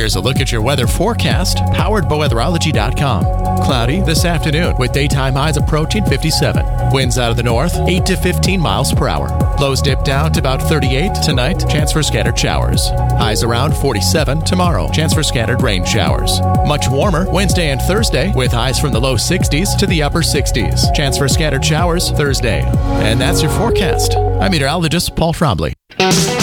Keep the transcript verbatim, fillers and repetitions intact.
Here's a look at your weather forecast, powered by weatherology dot com. Cloudy this afternoon with daytime highs approaching fifty-seven. Winds out of the north, eight to fifteen miles per hour. Lows dip down to about thirty-eight tonight. Chance for scattered showers. Highs around forty-seven tomorrow. Chance for scattered rain showers. Much warmer Wednesday and Thursday with highs from the low sixties to the upper sixties. Chance for scattered showers Thursday. And that's your forecast. I'm meteorologist Paul Trombley.